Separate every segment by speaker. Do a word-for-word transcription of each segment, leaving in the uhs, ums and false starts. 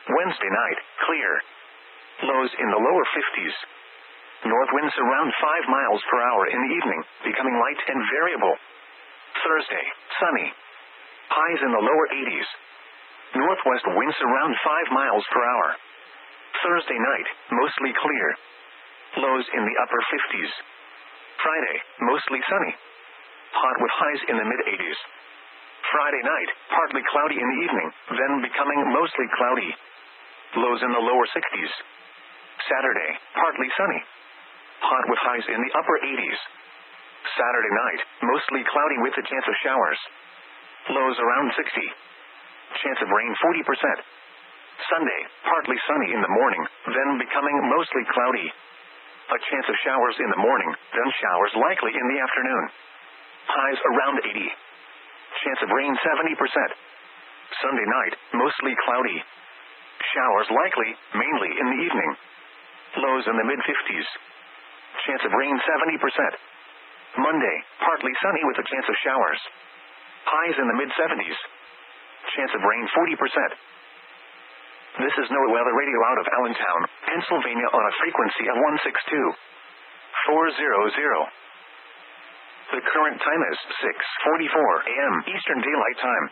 Speaker 1: Wednesday night, clear. Lows in the lower fifties. North winds around five miles per hour in the evening, becoming light and variable. Thursday, sunny. Highs in the lower eighties. Northwest winds around five miles per hour. Thursday night, mostly clear. Lows in the upper fifties. Friday, mostly sunny. Hot with highs in the mid-eighties. Friday night, partly cloudy in the evening, then becoming mostly cloudy. Lows in the lower sixties. Saturday, partly sunny. Hot with highs in the upper eighties. Saturday night, mostly cloudy with a chance of showers. Lows around sixty. Chance of rain forty percent. Sunday, partly sunny in the morning, then becoming mostly cloudy. A chance of showers in the morning, then showers likely in the afternoon. Highs around eighty. Chance of rain seventy percent. Sunday night, mostly cloudy. Showers likely, mainly in the evening. Lows in the mid-fifties. Chance of rain seventy percent. Monday, partly sunny with a chance of showers. Highs in the mid-seventies. Chance of rain forty percent. This is NOAA Weather Radio out of Allentown, Pennsylvania on a frequency of one six two four hundred. The current time is six forty-four a m Eastern Daylight Time.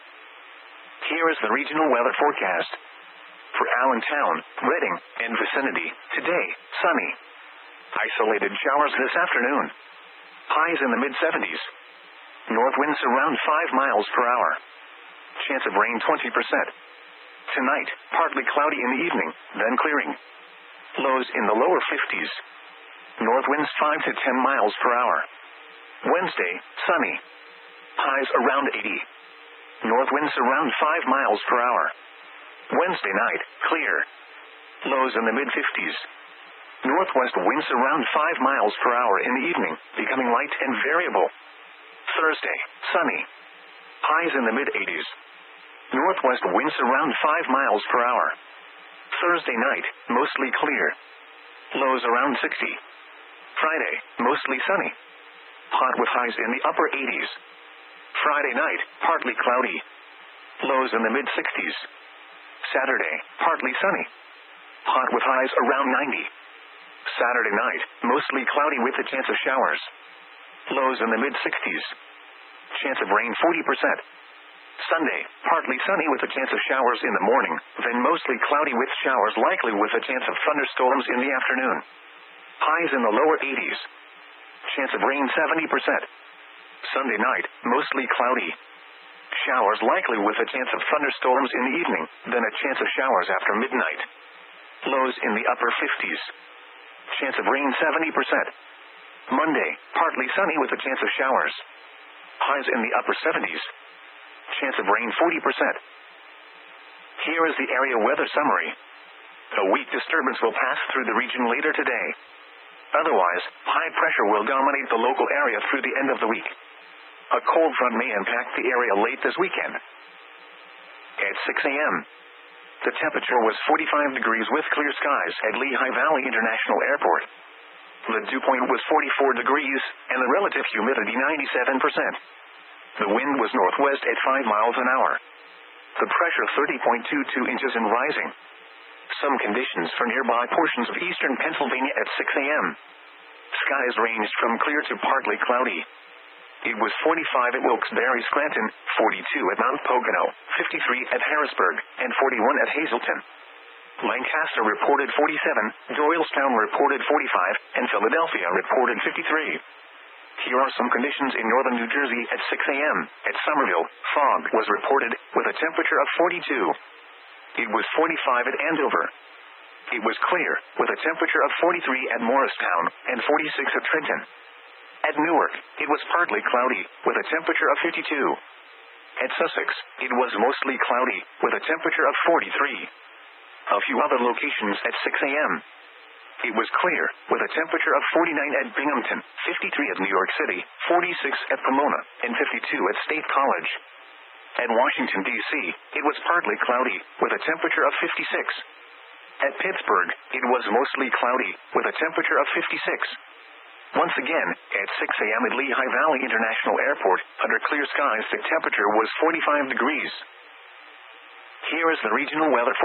Speaker 1: Here is the regional weather forecast. For Allentown, Reading, and vicinity, today, sunny. Isolated showers this afternoon. Highs in the mid-seventies. North winds around five miles per hour. Chance of rain twenty percent. Tonight, partly cloudy in the evening, then clearing. Lows in the lower fifties. North winds five to ten miles per hour. Wednesday, sunny. Highs around eighty. North winds around five miles per hour. Wednesday night, clear. Lows in the mid-fifties. Northwest winds around five miles per hour in the evening, becoming light and variable. Thursday, sunny. Highs in the mid-eighties. Northwest winds around five miles per hour. Thursday night, mostly clear. Lows around sixty. Friday, mostly sunny. Hot with highs in the upper eighties. Friday night, partly cloudy. Lows in the mid-sixties. Saturday, partly sunny. Hot with highs around ninety. Saturday night, mostly cloudy with a chance of showers. Lows in the mid-sixties. Chance of rain forty percent. Sunday, partly sunny with a chance of showers in the morning, then mostly cloudy with showers likely with a chance of thunderstorms in the afternoon. Highs in the lower eighties. Chance of rain seventy percent. Sunday night, mostly cloudy. Showers likely with a chance of thunderstorms in the evening, then a chance of showers after midnight. Lows in the upper fifties. Chance of rain seventy percent. Monday, partly sunny with a chance of showers. Highs in the upper seventies. Chance of rain forty percent. Here is the area weather summary. A weak disturbance will pass through the region later today. Otherwise, high pressure will dominate the local area through the end of the week. A cold front may impact the area late this weekend. At six a m, the temperature was forty-five degrees with clear skies at Lehigh Valley International Airport. The dew point was forty-four degrees, and the relative humidity ninety-seven percent. The wind was northwest at five miles an hour. The pressure thirty point two two inches and rising. Some conditions for nearby portions of eastern Pennsylvania at six a m. Skies ranged from clear to partly cloudy. It was forty-five at Wilkes-Barre, Scranton, forty-two at Mount Pocono, fifty-three at Harrisburg, and forty-one at Hazleton. Lancaster reported forty-seven, Doylestown reported forty-five, and Philadelphia reported fifty-three. Here are some conditions in northern New Jersey at six a m. At Somerville, fog was reported, with a temperature of forty-two. It was forty-five at Andover. It was clear, with a temperature of forty-three at Morristown, and forty-six at Trenton. At Newark, it was partly cloudy, with a temperature of fifty-two. At Sussex, it was mostly cloudy, with a temperature of forty-three. A few other locations at six a m. It was clear, with a temperature of forty-nine at Binghamton, fifty-three at New York City, forty-six at Pomona, and fifty-two at State College. At Washington, D C, it was partly cloudy, with a temperature of fifty-six. At Pittsburgh, it was mostly cloudy, with a temperature of fifty-six. Once again, at six a m at Lehigh Valley International Airport, under clear skies the temperature was forty-five degrees. Here is the regional weather